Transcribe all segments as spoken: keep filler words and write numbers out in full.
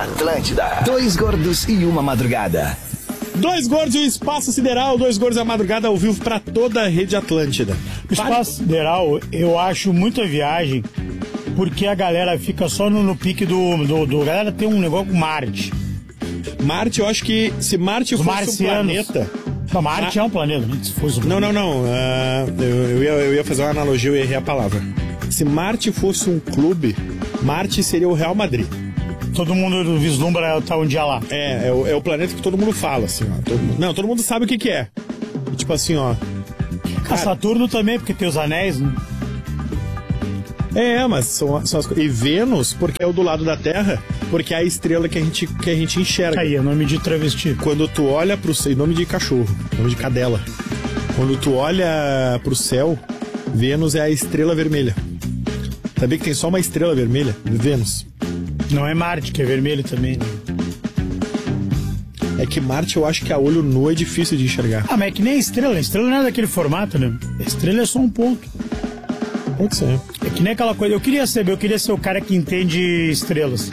Atlântida. Dois gordos e uma madrugada. Dois gordos e um espaço sideral, dois gordos a madrugada ao vivo pra toda a rede Atlântida. O espaço sideral, eu acho muita viagem, porque a galera fica só no, no pique do, do, do... A galera tem um negócio com Marte. Marte, eu acho que se Marte fosse marcianos. um planeta... Não, Marte é um planeta, né? Se fosse um Não, planeta. não, não. Uh, eu, eu, ia, eu ia fazer uma analogia, eu errei a palavra. Se Marte fosse um clube, Marte seria o Real Madrid. Todo mundo vislumbra estar um dia lá. É, é o, é o planeta que todo mundo fala, assim, ó. Todo, não, todo mundo sabe o que que é. E, tipo assim, ó... A Saturno também, porque tem os anéis, né? É, mas são, são as coisas... E Vênus, porque é o do lado da Terra, porque é a estrela que a gente, que a gente enxerga. Aí, é nome de travesti. Quando tu olha pro céu... Nome de cachorro, nome de cadela. Quando tu olha pro céu, Vênus é a estrela vermelha. Sabia que tem só uma estrela vermelha? Vênus. Não é Marte, que é vermelho também, né? É que Marte eu acho que a olho nu é difícil de enxergar. Ah, mas é que nem a estrela. A estrela não é daquele formato, né? A estrela é só um ponto. Pode ser. É que nem aquela coisa. Eu queria saber, eu queria ser o cara que entende estrelas.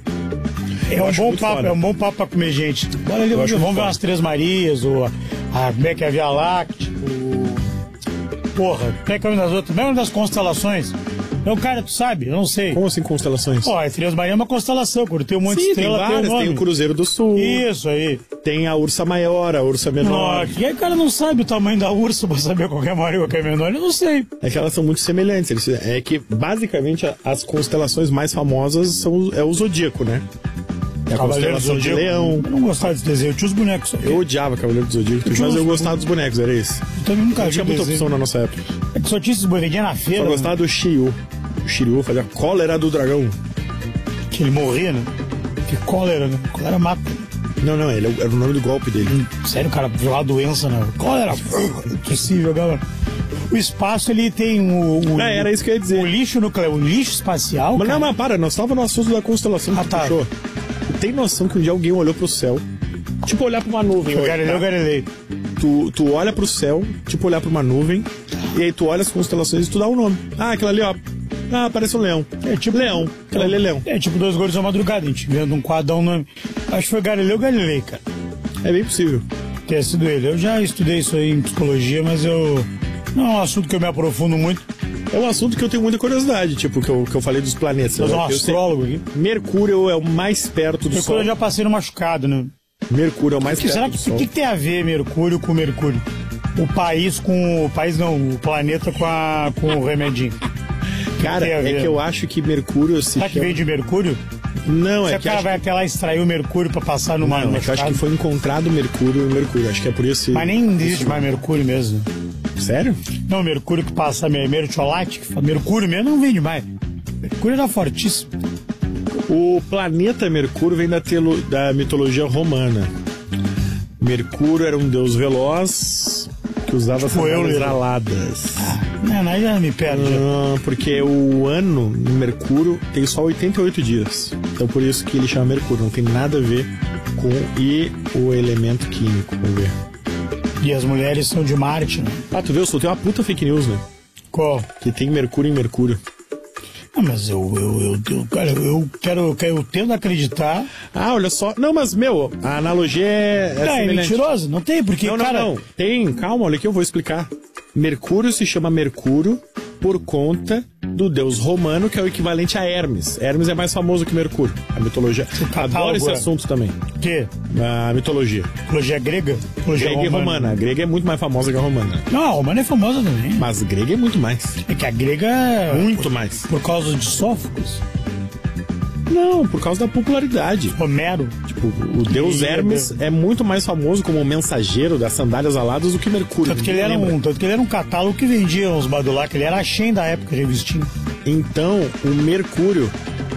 É um bom papo, foda. é um bom papo pra comer gente. Bora ali, vamos, vamos ver umas Três Marias, ou a, a, como é que é a Via Láctea, o... Porra, como é que é uma das outras? Mesmo das constelações. Então, cara, tu sabe, eu não sei. Como assim constelações? Ó, a Três Marias é uma constelação, quando tem um monte Sim, de estrela, tem várias, tem um nome. Tem o Cruzeiro do Sul. Isso aí. Tem a Ursa Maior, a Ursa Menor. Não, e aí o cara não sabe o tamanho da ursa pra saber qual que é maior e qual que é menor, eu não sei. É que elas são muito semelhantes. Eles, é que, basicamente, as constelações mais famosas são é o Zodíaco, né? É a Cavaleiro constelação do de Zodíaco. Leão. Eu não gostava desse desenho, eu tinha os bonecos. Eu odiava Cavaleiro do Zodíaco, mas eu gostava dos bonecos, era isso. Eu também nunca Não vi tinha muita desenho. opção na nossa época. É que só tinha esses bonequinhos na feira. Eu gostava né? do Shiryu. O Shiryu fazia cólera do dragão. Que ele morria, né? Que cólera, né? Cólera mata. Não, não, ele era o nome do golpe dele. Sério, o cara jogava doença, né? Cólera. Impossível, jogava. O espaço, ele tem o... o é, era isso que eu ia dizer. O lixo nuclear, o lixo espacial, Mas cara. não, mas para, nós estávamos no assunto da constelação que Ah, tu tá. puxou. Tem noção que um dia alguém olhou pro céu, tipo olhar pra uma nuvem. O hoje, Galileu tá? Galilei. Tu, tu olha pro céu, tipo olhar pra uma nuvem, e aí tu olha as constelações e tu dá um nome. Ah, aquela ali, ó. Ah, parece um leão. É tipo leão. Aquela ali é leão. É tipo Dois Gordos à Madrugada, a gente vendo um quadro, dá um nome. Acho que foi Galileu Galilei, cara. É bem possível. Ter sido ele. Eu já estudei isso aí em psicologia, mas eu... Não é um assunto que eu me aprofundo muito. É um assunto que eu tenho muita curiosidade, tipo, que eu, que eu falei dos planetas. Eu sou um Eu astrólogo sei- aqui. Mercúrio é o mais perto do Mercúrio Sol. eu já passei no machucado, né? Mercúrio é o mais Que, perto será do que Sol. o que, que tem a ver Mercúrio com Mercúrio? O país com... O país não, o planeta com, a, com o remedinho. Cara, tem a é ver? que eu acho que Mercúrio se Será que chama... veio de Mercúrio? Não, Será é que que o cara acho... vai até lá extrair o Mercúrio pra passar no mar? Não, é que eu acho que foi encontrado Mercúrio em Mercúrio. Acho que é por isso... Mas nem existe mais Mercúrio mesmo. Sério? Não, Mercúrio que passa mertiolate, que fala Mercúrio mesmo não vende mais. Mercúrio era fortíssimo. O planeta Mercúrio vem da, telo... da mitologia romana. Mercúrio era um deus veloz que usava Tipo eu, sandálias Lilo. aladas. Não, não, já me perde. Ah, porque o ano no Mercúrio tem só oitenta e oito dias. Então por isso que ele chama Mercúrio. Não tem nada a ver com e o elemento químico. Vamos ver. E as mulheres são de Marte, né? Ah, tu viu? Eu soltei uma puta fake news, né? Qual? Que tem Mercúrio em Mercúrio. Ah, mas eu, eu, eu, eu, cara, eu quero, eu quero, eu tento acreditar. Ah, olha só. Não, mas, meu, a analogia é. Não, é mentiroso? Não tem, porque, Não, não, cara... não. Tem, calma, olha que eu vou explicar. Mercúrio se chama Mercúrio por conta do deus romano, que é o equivalente a Hermes. Hermes é mais famoso que Mercúrio. A mitologia. Adoro esse assunto também. O quê? A mitologia. Mitologia grega? Mitologia Grega e romana. A grega é muito mais famosa que a romana. Não, a romana é famosa também. Mas grega é muito mais. É que a grega é... Muito por, mais. Por causa de Sófocles. Não, por causa da popularidade. Homero. Tipo, o deus Hermes é muito mais famoso como mensageiro das sandálias aladas do que Mercúrio. Tanto que, ele era um, tanto que ele era um catálogo que vendia uns badulá, que ele era a Shein da época, revistinho. Então, o Mercúrio,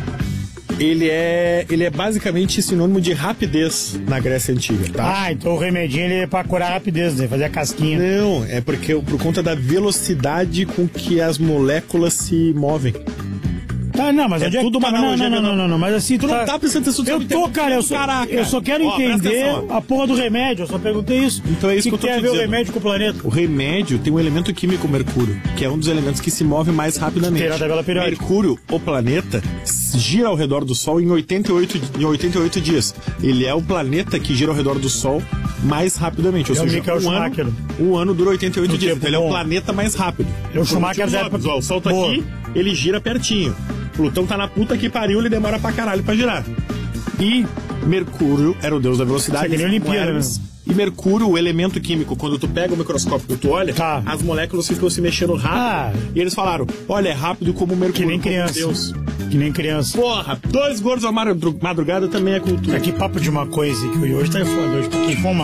ele é, ele é basicamente sinônimo de rapidez na Grécia Antiga, tá? Ah, então o remedinho ele é pra curar a rapidez, né? Fazer a casquinha. Não, é porque por conta da velocidade com que as moléculas se movem. Tá, não, mas é onde é tudo que uma tá? Não, analogia. não, não, não, não, mas assim... Tu tá... não tá prestando atenção. Eu tô, cara, eu só, Caraca. eu só quero Ó, entender a porra do remédio, eu só perguntei isso. Então é isso que, que, que eu tô tem a ver dizendo. o remédio com o planeta? O remédio tem um elemento químico, mercúrio, que é um dos elementos que se move mais rapidamente. Tem na tabela periódica. Mercúrio, o planeta, gira ao redor do Sol em oitenta e oito, em oitenta e oito dias. Ele é o planeta que gira ao redor do Sol mais rapidamente. Ou é seja, o um ano, um ano dura oitenta e oito dias. Então ele é o planeta mais rápido. É o Schumacher da época. Ó, o Sol tá aqui, ele gira pertinho. Plutão tá na puta que pariu, ele demora pra caralho pra girar. E Mercúrio era o deus da velocidade. Isso aqui nem Olimpíada, né? E Mercúrio, o elemento químico, quando tu pega o microscópio e tu olha, tá. as moléculas ficam se mexendo rápido. Ah. E eles falaram, olha, é rápido como o Mercúrio. Que nem criança. Deus. Que nem criança. Porra, dois gordos à madrugada também é cultura. É que papo de maconha esse que hoje tá foda. Hoje, pra quem fuma